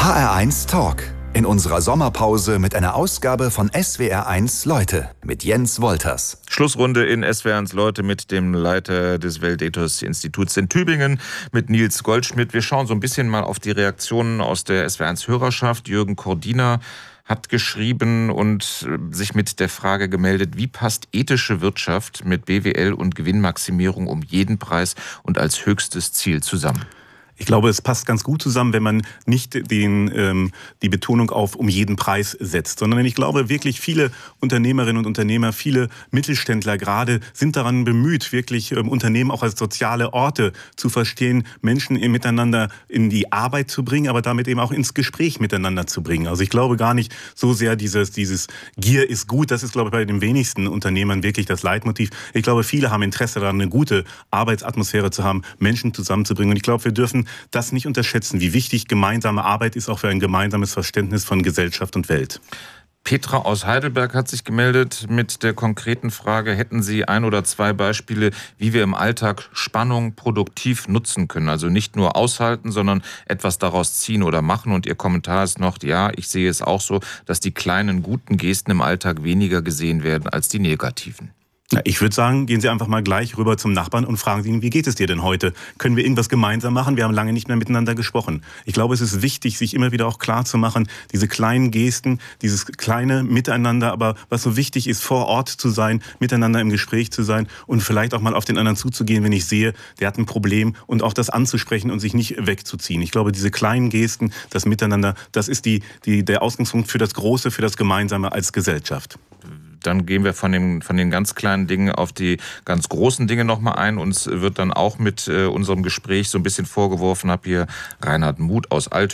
HR1 Talk. In unserer Sommerpause mit einer Ausgabe von SWR1 Leute mit Jens Wolters. Schlussrunde in SWR1 Leute mit dem Leiter des Weltethos-Instituts in Tübingen, mit Nils Goldschmidt. Wir schauen so ein bisschen mal auf die Reaktionen aus der SWR1-Hörerschaft. Jürgen Cordina hat geschrieben und sich mit der Frage gemeldet, wie passt ethische Wirtschaft mit BWL und Gewinnmaximierung um jeden Preis und als höchstes Ziel zusammen? Ich glaube, es passt ganz gut zusammen, wenn man nicht die Betonung auf um jeden Preis setzt, sondern ich glaube wirklich viele Unternehmerinnen und Unternehmer, viele Mittelständler gerade sind daran bemüht, wirklich Unternehmen auch als soziale Orte zu verstehen, Menschen miteinander in die Arbeit zu bringen, aber damit eben auch ins Gespräch miteinander zu bringen. Also ich glaube gar nicht so sehr dieses Gier ist gut, das ist, glaube ich, bei den wenigsten Unternehmern wirklich das Leitmotiv. Ich glaube, viele haben Interesse daran, eine gute Arbeitsatmosphäre zu haben, Menschen zusammenzubringen. Und ich glaube, wir dürfen das nicht unterschätzen, wie wichtig gemeinsame Arbeit ist, auch für ein gemeinsames Verständnis von Gesellschaft und Welt. Petra aus Heidelberg hat sich gemeldet mit der konkreten Frage, hätten Sie ein oder zwei Beispiele, wie wir im Alltag Spannung produktiv nutzen können? Also nicht nur aushalten, sondern etwas daraus ziehen oder machen. Und Ihr Kommentar ist noch, ja, ich sehe es auch so, dass die kleinen guten Gesten im Alltag weniger gesehen werden als die negativen. Ich würde sagen, gehen Sie einfach mal gleich rüber zum Nachbarn und fragen Sie ihn, wie geht es dir denn heute? Können wir irgendwas gemeinsam machen? Wir haben lange nicht mehr miteinander gesprochen. Ich glaube, es ist wichtig, sich immer wieder auch klar zu machen, diese kleinen Gesten, dieses kleine Miteinander, aber was so wichtig ist, vor Ort zu sein, miteinander im Gespräch zu sein und vielleicht auch mal auf den anderen zuzugehen, wenn ich sehe, der hat ein Problem und auch das anzusprechen und sich nicht wegzuziehen. Ich glaube, diese kleinen Gesten, das Miteinander, das ist der Ausgangspunkt für das Große, für das Gemeinsame als Gesellschaft. Dann gehen wir von den ganz kleinen Dingen auf die ganz großen Dinge nochmal ein. Uns wird dann auch mit unserem Gespräch so ein bisschen vorgeworfen, habe hier Reinhard Muth aus